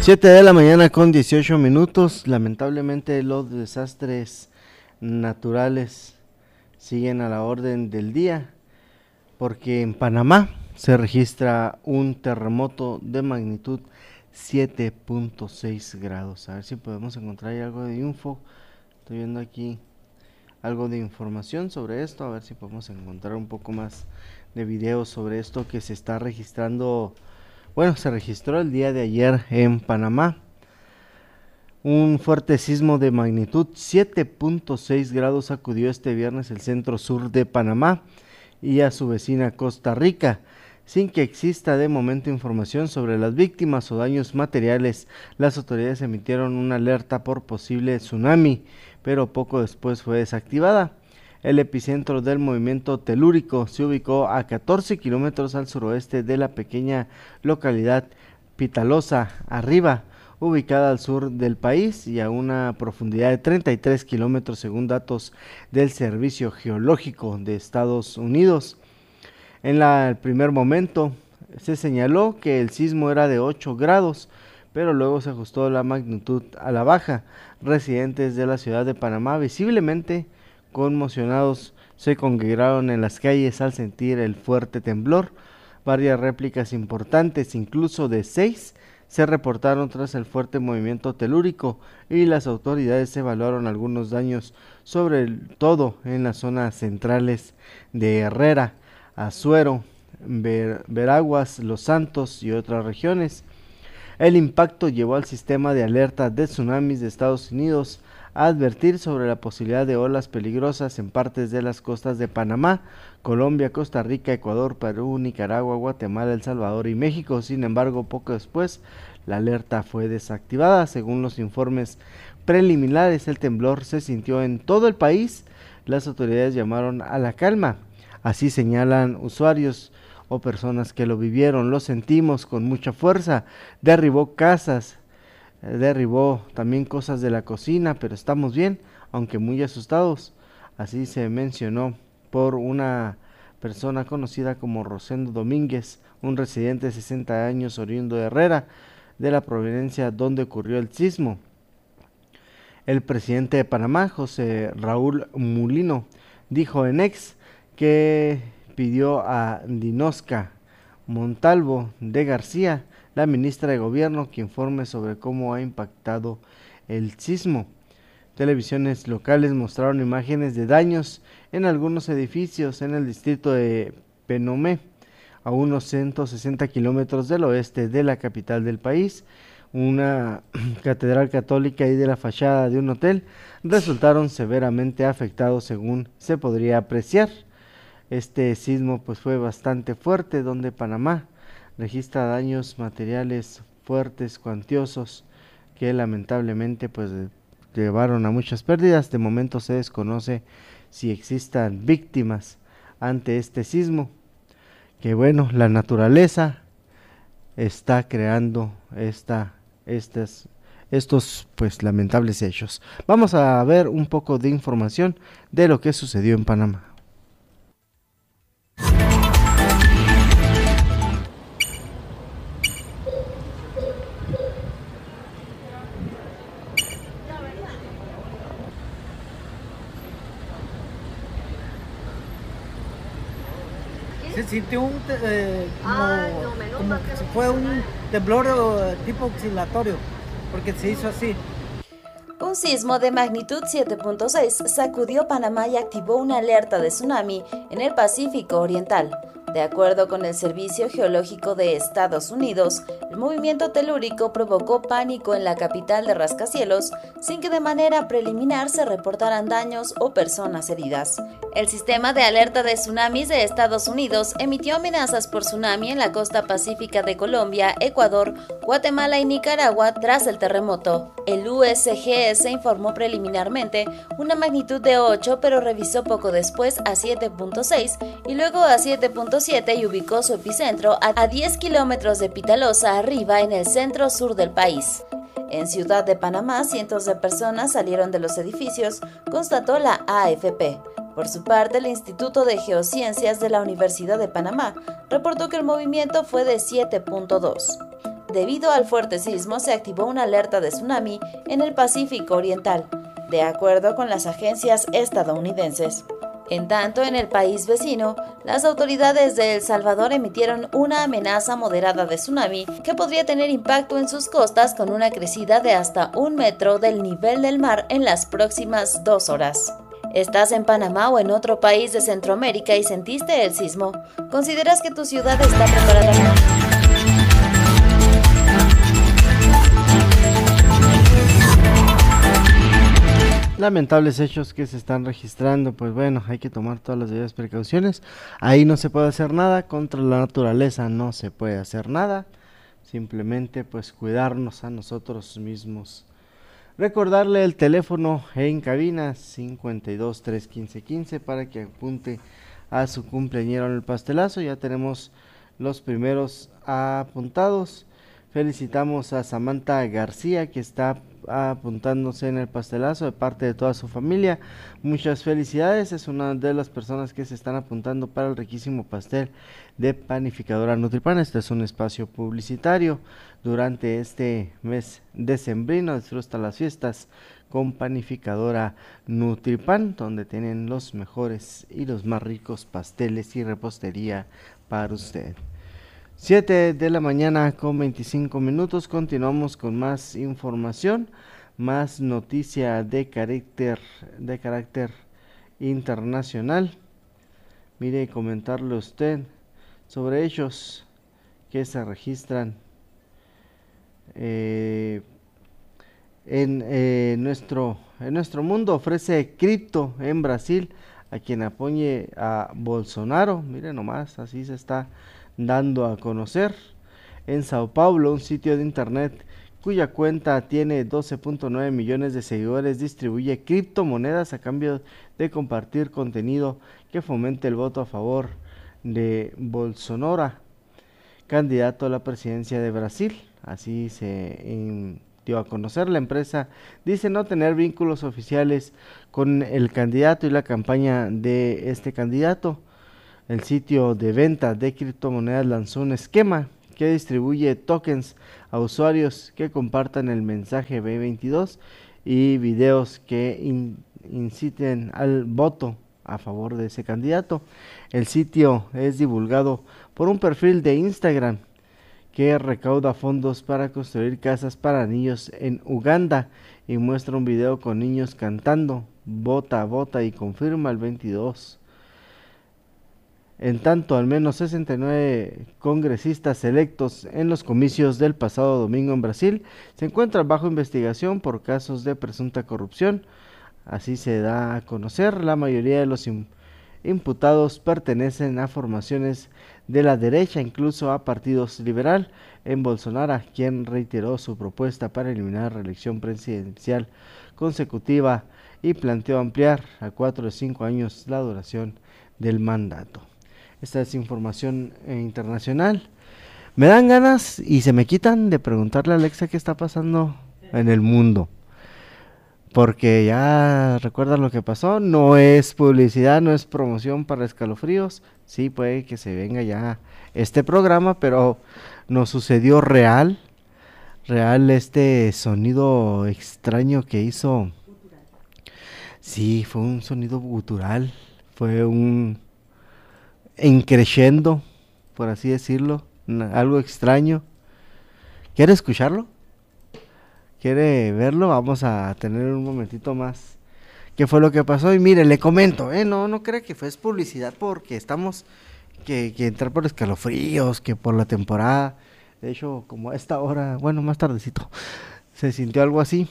7 de la mañana con 18 minutos. Lamentablemente los desastres naturales siguen a la orden del día, porque en Panamá se registra un terremoto de magnitud 7.6 grados. A ver si podemos encontrar ahí algo de info. Estoy viendo aquí algo de información sobre esto, a ver si podemos encontrar un poco más de videos sobre esto que se está registrando. Bueno, se registró el día de ayer en Panamá un fuerte sismo de magnitud 7.6 grados sacudió este viernes el centro sur de Panamá y a su vecina Costa Rica. Sin que exista de momento información sobre las víctimas o daños materiales, las autoridades emitieron una alerta por posible tsunami, pero poco después fue desactivada. El epicentro del movimiento telúrico se ubicó a 14 kilómetros al suroeste de la pequeña localidad Pitalosa Arriba, ubicada al sur del país y a una profundidad de 33 kilómetros según datos del Servicio Geológico de Estados Unidos. En el primer momento se señaló que el sismo era de 8 grados, pero luego se ajustó la magnitud a la baja. Residentes de la ciudad de Panamá, visiblemente conmocionados, se congregaron en las calles al sentir el fuerte temblor. Varias réplicas importantes, incluso de 6, se reportaron tras el fuerte movimiento telúrico y las autoridades evaluaron algunos daños, sobre todo en las zonas centrales de Herrera, Azuero, Veraguas, Los Santos y otras regiones. El impacto llevó al sistema de alerta de tsunamis de Estados Unidos a advertir sobre la posibilidad de olas peligrosas en partes de las costas de Panamá, Colombia, Costa Rica, Ecuador, Perú, Nicaragua, Guatemala, El Salvador y México. Sin embargo, poco después, la alerta fue desactivada. Según los informes preliminares, el temblor se sintió en todo el país. Las autoridades llamaron a la calma. Así señalan usuarios o personas que lo vivieron. Lo sentimos con mucha fuerza. Derribó casas, derribó también cosas de la cocina, pero estamos bien, aunque muy asustados. Así se mencionó por una persona conocida como Rosendo Domínguez, un residente de 60 años oriundo de Herrera, de la provincia donde ocurrió el sismo. El presidente de Panamá, José Raúl Mulino, dijo en X que pidió a Dinosca Montalvo de García, la ministra de Gobierno, que informe sobre cómo ha impactado el sismo. Televisiones locales mostraron imágenes de daños en algunos edificios en el distrito de Penomé, a unos 160 kilómetros del oeste de la capital del país. Una catedral católica y de la fachada de un hotel resultaron severamente afectados, según se podría apreciar. Este sismo pues fue bastante fuerte, donde Panamá registra daños materiales fuertes, cuantiosos, que lamentablemente pues llevaron a muchas pérdidas. De momento se desconoce si existan víctimas ante este sismo, que bueno, la naturaleza está creando estos pues lamentables hechos. Vamos a ver un poco de información de lo que sucedió en Panamá. Se sintió como si fue un temblor tipo oscilatorio, porque se hizo así. Un sismo de magnitud 7.6 sacudió Panamá y activó una alerta de tsunami en el Pacífico Oriental. De acuerdo con el Servicio Geológico de Estados Unidos, el movimiento telúrico provocó pánico en la capital de rascacielos, sin que de manera preliminar se reportaran daños o personas heridas. El Sistema de Alerta de Tsunamis de Estados Unidos emitió amenazas por tsunami en la costa pacífica de Colombia, Ecuador, Guatemala y Nicaragua tras el terremoto. El USGS informó preliminarmente una magnitud de 8, pero revisó poco después a 7.6 y luego a 7.7 y ubicó su epicentro a 10 kilómetros de Pitalosa Arriba, en el centro sur del país. En Ciudad de Panamá, cientos de personas salieron de los edificios, constató la AFP. Por su parte, el Instituto de Geociencias de la Universidad de Panamá reportó que el movimiento fue de 7.2. debido al fuerte sismo se activó una alerta de tsunami en el Pacífico Oriental, de acuerdo con las agencias estadounidenses. En tanto, en el país vecino, las autoridades de El Salvador emitieron una amenaza moderada de tsunami que podría tener impacto en sus costas con una crecida de hasta 1 metro del nivel del mar en las próximas 2 horas. ¿Estás en Panamá o en otro país de Centroamérica y sentiste el sismo? ¿Consideras que tu ciudad está preparada? Lamentables hechos que se están registrando, pues bueno, hay que tomar todas las debidas precauciones. Ahí no se puede hacer nada, contra la naturaleza no se puede hacer nada, simplemente pues cuidarnos a nosotros mismos. Recordarle el teléfono en cabina 52 315 15 para que apunte a su cumpleañero en el pastelazo. Ya tenemos los primeros apuntados. Felicitamos a Samantha García, que está apuntándose en el pastelazo de parte de toda su familia. Muchas felicidades, es una de las personas que se están apuntando para el riquísimo pastel de Panificadora Nutripan. Este es un espacio publicitario durante este mes decembrino. Disfruta las fiestas con Panificadora Nutripan, donde tienen los mejores y los más ricos pasteles y repostería para usted. 7 de la mañana con 25 minutos, continuamos con más información, más noticia de carácter internacional. Mire, comentarle a usted sobre hechos que se registran en nuestro mundo. Ofrece cripto en Brasil a quien apoye a Bolsonaro. Mire nomás, así se está dando a conocer. En Sao Paulo, un sitio de internet cuya cuenta tiene 12.9 millones de seguidores distribuye criptomonedas a cambio de compartir contenido que fomente el voto a favor de Bolsonaro, candidato a la presidencia de Brasil. Así se dio a conocer. La empresa dice no tener vínculos oficiales con el candidato y la campaña de este candidato. El sitio de venta de criptomonedas lanzó un esquema que distribuye tokens a usuarios que compartan el mensaje B22 y videos que inciten al voto a favor de ese candidato. El sitio es divulgado por un perfil de Instagram que recauda fondos para construir casas para niños en Uganda y muestra un video con niños cantando "Vota, vota y confirma el 22". En tanto, al menos 69 congresistas electos en los comicios del pasado domingo en Brasil se encuentran bajo investigación por casos de presunta corrupción. Así se da a conocer. La mayoría de los imputados pertenecen a formaciones de la derecha, incluso a partidos liberal. En Bolsonaro, quien reiteró su propuesta para eliminar la reelección presidencial consecutiva y planteó ampliar a 4 de 5 años la duración del mandato. Esta es información internacional. Me dan ganas y se me quitan de preguntarle a Alexa qué está pasando en el mundo, porque ya recuerdan lo que pasó. No es publicidad, no es promoción para Escalofríos. Sí, puede que se venga ya este programa, pero nos sucedió real este sonido extraño que hizo. Sí, fue un sonido gutural, fue un crescendo, por así decirlo, algo extraño. ¿Quiere escucharlo? ¿Quiere verlo? Vamos a tener un momentito más. ¿Qué fue lo que pasó? Y mire, le comento, no cree que fue publicidad porque estamos que entrar por Escalofríos, que por la temporada. De hecho, como a esta hora, bueno, más tardecito, se sintió algo así.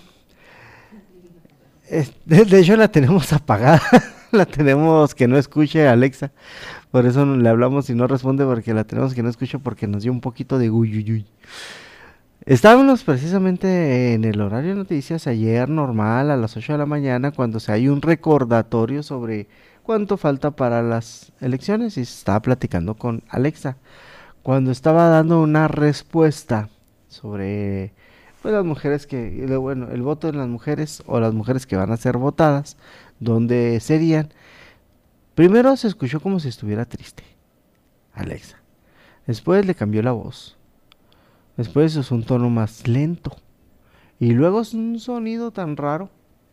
De hecho, la tenemos apagada. La tenemos que no escuche Alexa. Por eso le hablamos y no responde, porque la tenemos que no escuche, porque nos dio un poquito de guyuyuy. Estábamos precisamente en el horario de noticias ayer normal a las 8 de la mañana cuando hay un recordatorio sobre cuánto falta para las elecciones y se estaba platicando con Alexa. Cuando estaba dando una respuesta sobre pues las mujeres el voto de las mujeres o las mujeres que van a ser votadas, ¿dónde serían? Primero se escuchó como si estuviera triste Alexa. Después le cambió la voz Después es un tono más lento. Y luego es un sonido tan raro.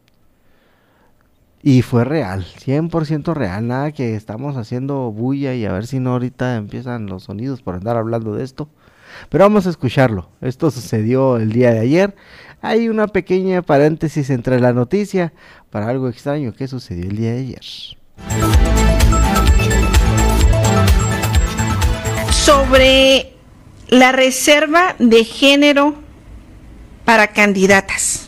Y fue real, 100% real. Nada que estamos haciendo bulla y a ver si no ahorita empiezan los sonidos por andar hablando de esto. Pero vamos a escucharlo. Esto sucedió el día de ayer. Hay una pequeña paréntesis entre la noticia para algo extraño que sucedió el día de ayer. Sobre la reserva de género para candidatas.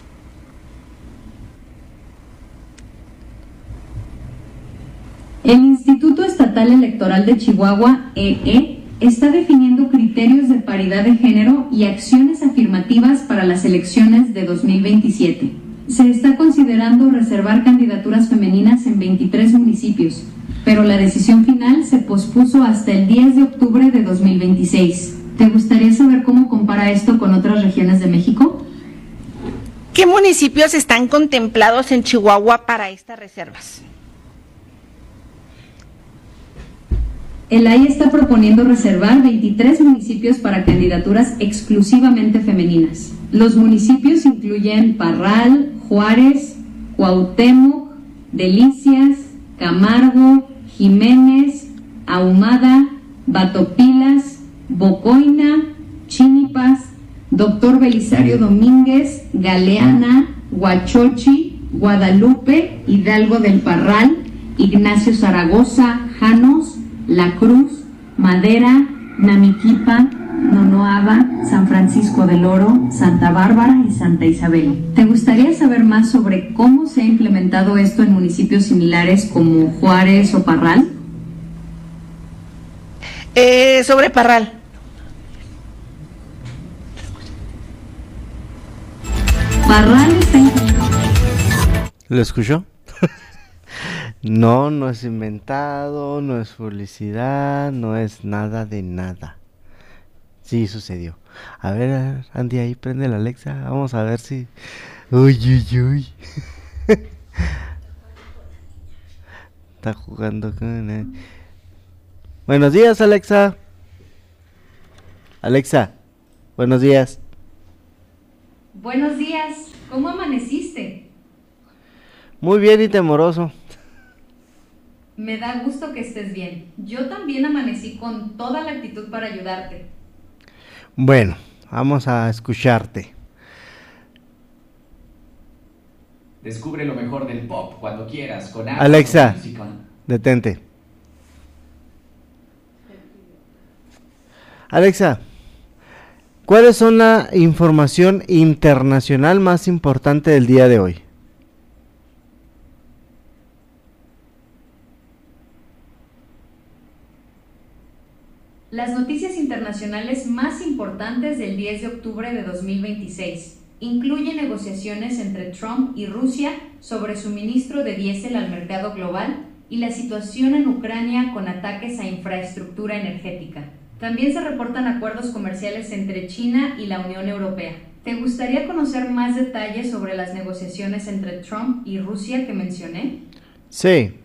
El Instituto Estatal Electoral de Chihuahua, está definiendo criterios de paridad de género y acciones afirmativas para las elecciones de 2027. Se está considerando reservar candidaturas femeninas en 23 municipios, pero la decisión final se pospuso hasta el 10 de octubre de 2026. ¿Te gustaría saber cómo compara esto con otras regiones de México? ¿Qué municipios están contemplados en Chihuahua para estas reservas? El AI está proponiendo reservar 23 municipios para candidaturas exclusivamente femeninas. Los municipios incluyen Parral, Juárez, Cuauhtémoc, Delicias, Camargo, Jiménez, Ahumada, Batopilas, Bocoina, Chínipas, Doctor Belisario Domínguez, Galeana, Huachochi, Guadalupe, Hidalgo del Parral, Ignacio Zaragoza, Janos, La Cruz, Madera, Namiquipa, Nonoaba, San Francisco del Oro, Santa Bárbara y Santa Isabel. ¿Te gustaría saber más sobre cómo se ha implementado esto en municipios similares como Juárez o Parral? Sobre Parral. Parral está incluido. ¿Lo escuchó? No, no es inventado, no es publicidad, no es nada de nada. Sí sucedió. A ver, Andy, ahí prende la Alexa. Vamos a ver si... Uy, uy, uy. Está jugando con... Buenos días, Alexa. Alexa, buenos días. Buenos días, ¿cómo amaneciste? Muy bien y temoroso. Me da gusto que estés bien. Yo también amanecí con toda la actitud para ayudarte. Bueno, vamos a escucharte. Descubre lo mejor del pop cuando quieras con Alexa, detente. Alexa, ¿cuáles son la información internacional más importante del día de hoy? Las noticias internacionales más importantes del 10 de octubre de 2026 incluyen negociaciones entre Trump y Rusia sobre suministro de diésel al mercado global y la situación en Ucrania con ataques a infraestructura energética. También se reportan acuerdos comerciales entre China y la Unión Europea. ¿Te gustaría conocer más detalles sobre las negociaciones entre Trump y Rusia que mencioné? Sí.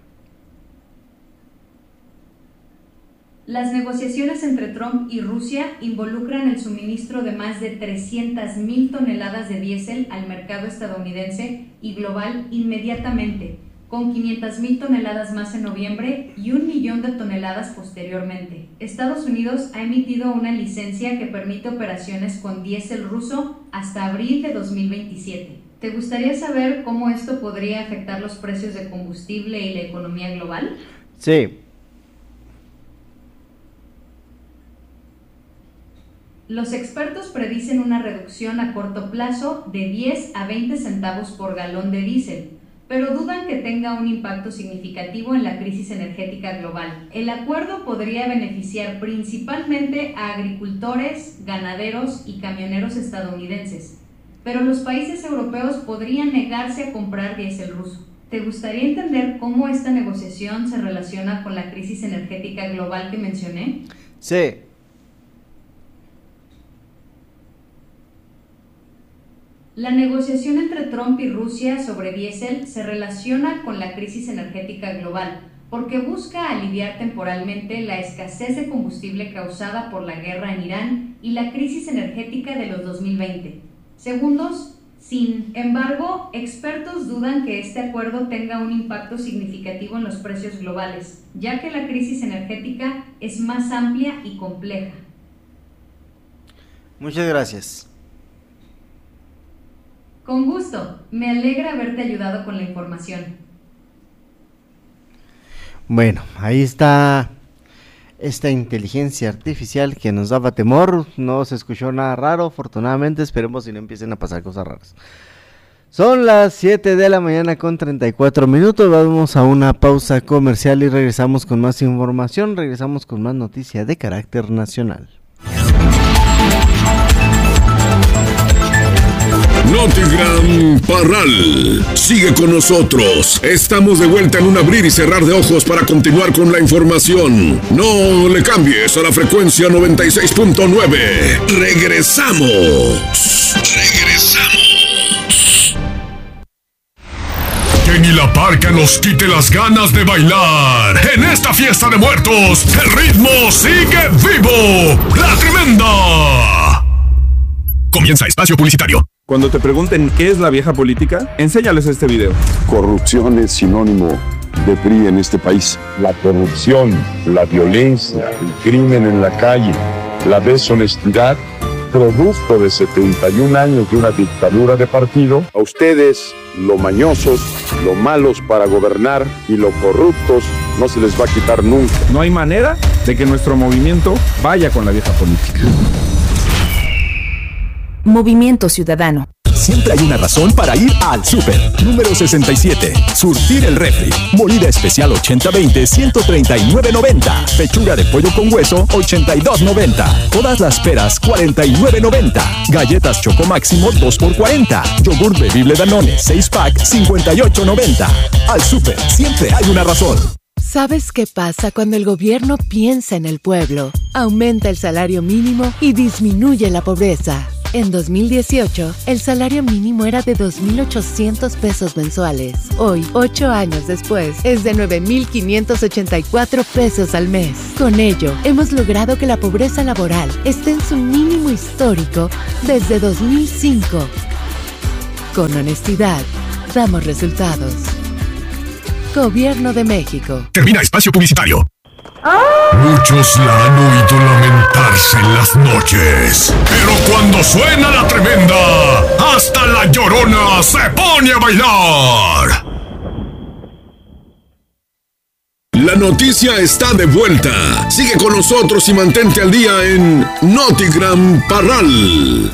Las negociaciones entre Trump y Rusia involucran el suministro de más de 300,000 toneladas de diésel al mercado estadounidense y global inmediatamente, con 500,000 toneladas más en noviembre y 1 millón de toneladas posteriormente. Estados Unidos ha emitido una licencia que permite operaciones con diésel ruso hasta abril de 2027. ¿Te gustaría saber cómo esto podría afectar los precios de combustible y la economía global? Sí. Los expertos predicen una reducción a corto plazo de 10 a 20 centavos por galón de diésel, pero dudan que tenga un impacto significativo en la crisis energética global. El acuerdo podría beneficiar principalmente a agricultores, ganaderos y camioneros estadounidenses, pero los países europeos podrían negarse a comprar diésel ruso. ¿Te gustaría entender cómo esta negociación se relaciona con la crisis energética global que mencioné? Sí. La negociación entre Trump y Rusia sobre diésel se relaciona con la crisis energética global, porque busca aliviar temporalmente la escasez de combustible causada por la guerra en Irán y la crisis energética de los 2020. Segundos, sin embargo, expertos dudan que este acuerdo tenga un impacto significativo en los precios globales, ya que la crisis energética es más amplia y compleja. Muchas gracias. Con gusto, me alegra haberte ayudado con la información. Bueno, ahí está esta inteligencia artificial que nos daba temor. No se escuchó nada raro, afortunadamente. Esperemos si no empiecen a pasar cosas raras. Son las 7 de la mañana con 34 minutos. Vamos a una pausa comercial y regresamos con más información. Regresamos con más noticias de carácter nacional. Notigram Parral, sigue con nosotros. Estamos de vuelta en un abrir y cerrar de ojos para continuar con la información. No le cambies a la frecuencia 96.9. Regresamos. Que ni la parca nos quite las ganas de bailar. En esta fiesta de muertos, el ritmo sigue vivo. ¡La Tremenda! Comienza espacio publicitario. Cuando te pregunten qué es la vieja política, enséñales este video. Corrupción es sinónimo de PRI en este país. La corrupción, la violencia, el crimen en la calle, la deshonestidad, producto de 71 años de una dictadura de partido. A ustedes, lo mañosos, lo malos para gobernar y lo corruptos, no se les va a quitar nunca. No hay manera de que nuestro movimiento vaya con la vieja política. Movimiento Ciudadano. Siempre hay una razón para ir al súper. Número 67. Surtir el refri. Molida especial 80-20, 139.90. Pechuga de pollo con hueso, 82.90. Todas las peras, 49.90. Galletas Choco Máximo, 2x40. Yogur bebible Danone, 6-pack, 58.90. Al súper, siempre hay una razón. ¿Sabes qué pasa cuando el gobierno piensa en el pueblo? Aumenta el salario mínimo y disminuye la pobreza. En 2018, el salario mínimo era de 2.800 pesos mensuales. Hoy, 8 años después, es de 9.584 pesos al mes. Con ello, hemos logrado que la pobreza laboral esté en su mínimo histórico desde 2005. Con honestidad, damos resultados. Gobierno de México. Termina espacio publicitario. Muchos la han oído lamentarse en las noches, pero cuando suena la tremenda, hasta la llorona se pone a bailar. La noticia está de vuelta. Sigue con nosotros y mantente al día en Notigram Parral.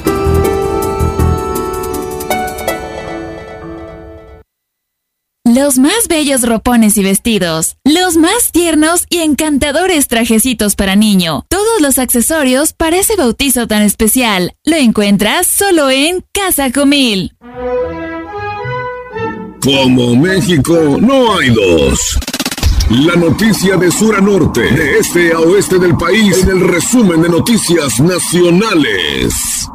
Los más bellos ropones y vestidos, los más tiernos y encantadores trajecitos para niño, todos los accesorios para ese bautizo tan especial, lo encuentras solo en Casa Comil. Como México, no hay dos. La noticia de sur a norte, de este a oeste del país, en el resumen de noticias nacionales.